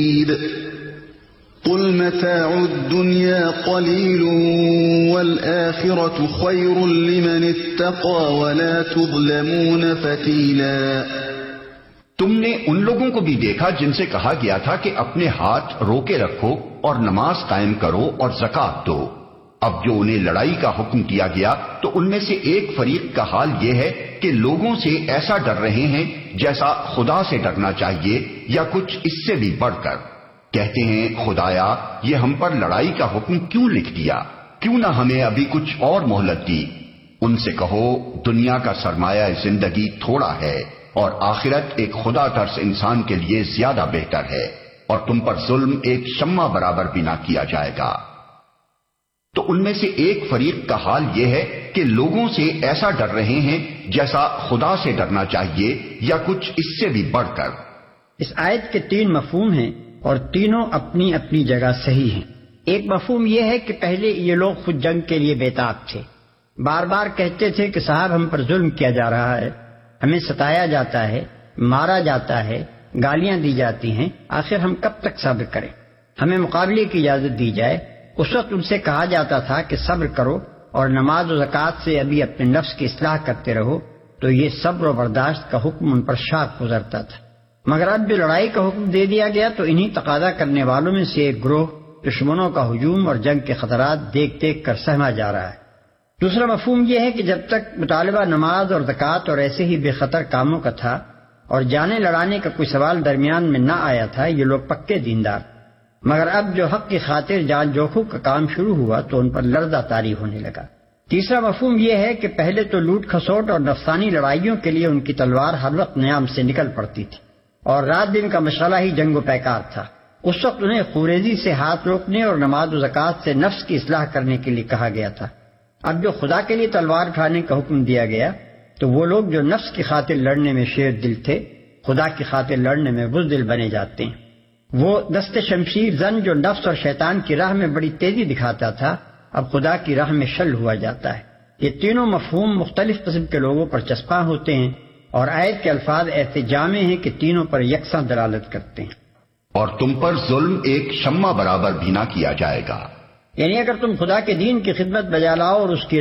قل متاع الدنيا قليل والآخرة خير لمن اتقى ولا تظلمون فتيلا۔ تم نے ان لوگوں کو بھی دیکھا جن سے کہا گیا تھا کہ اپنے ہاتھ روکے رکھو اور نماز قائم کرو اور زکوٰۃ دو۔ اب جو انہیں لڑائی کا حکم دیا گیا تو ان میں سے ایک فریق کا حال یہ ہے کہ لوگوں سے ایسا ڈر رہے ہیں جیسا خدا سے ڈرنا چاہیے یا کچھ اس سے بھی بڑھ کر۔ کہتے ہیں خدایا یہ ہم پر لڑائی کا حکم کیوں لکھ دیا، کیوں نہ ہمیں ابھی کچھ اور مہلت دی۔ ان سے کہو دنیا کا سرمایہ زندگی تھوڑا ہے اور آخرت ایک خدا ترس انسان کے لیے زیادہ بہتر ہے، اور تم پر ظلم ایک شمع برابر بھی نہ کیا جائے گا۔ تو ان میں سے ایک فریق کا حال یہ ہے کہ لوگوں سے ایسا ڈر رہے ہیں جیسا خدا سے ڈرنا چاہیے یا کچھ اس سے بھی بڑھ کر۔ اس آیت کے 3 مفہوم ہیں اور تینوں اپنی اپنی جگہ صحیح ہیں۔ ایک مفہوم یہ ہے کہ پہلے یہ لوگ خود جنگ کے لیے بیتاب تھے، بار بار کہتے تھے کہ صاحب ہم پر ظلم کیا جا رہا ہے، ہمیں ستایا جاتا ہے، مارا جاتا ہے، گالیاں دی جاتی ہیں، آخر ہم کب تک صبر کریں، ہمیں مقابلے کی اجازت دی جائے۔ اس وقت ان سے کہا جاتا تھا کہ صبر کرو اور نماز و زکوٰۃ سے ابھی اپنے نفس کی اصلاح کرتے رہو، تو یہ صبر و برداشت کا حکم ان پر شاق گزرتا تھا۔ مگر اب جو لڑائی کا حکم دے دیا گیا تو انہی تقاضا کرنے والوں میں سے ایک گروہ دشمنوں کا ہجوم اور جنگ کے خطرات دیکھ دیکھ کر سہما جا رہا ہے۔ دوسرا مفہوم یہ ہے کہ جب تک مطالبہ نماز اور زکوٰۃ اور ایسے ہی بے خطر کاموں کا تھا اور جانے لڑانے کا کوئی سوال درمیان میں نہ آیا تھا، یہ لوگ پکے دیندار۔ مگر اب جو حق کی خاطر جان جوکھوں کا کام شروع ہوا تو ان پر لرزہ طاری ہونے لگا۔ تیسرا مفہوم یہ ہے کہ پہلے تو لوٹ کھسوٹ اور نفسانی لڑائیوں کے لیے ان کی تلوار ہر وقت نیام سے نکل پڑتی تھی اور رات دن کا مشغلہ ہی جنگ و پیکار تھا۔ اس وقت انہیں خوریزی سے ہاتھ روکنے اور نماز و زکوٰۃ سے نفس کی اصلاح کرنے کے لیے کہا گیا تھا۔ اب جو خدا کے لیے تلوار اٹھانے کا حکم دیا گیا تو وہ لوگ جو نفس کی خاطر لڑنے میں شیر دل تھے، خدا کی خاطر لڑنے میں بزدل بنے جاتے ہیں۔ وہ دست شمشیر زن جو نفس اور شیطان کی راہ میں بڑی تیزی دکھاتا تھا، اب خدا کی راہ میں شل ہوا جاتا ہے۔ یہ تینوں مفہوم مختلف قسم کے لوگوں پر چسپاں ہوتے ہیں اور آیت کے الفاظ ایسے جامع ہیں کہ تینوں پر یکساں دلالت کرتے ہیں۔ اور تم پر ظلم ایک شمع برابر بھی نہ کیا جائے گا، یعنی اگر تم خدا کے دین کی خدمت بجا لاؤ اور اس کی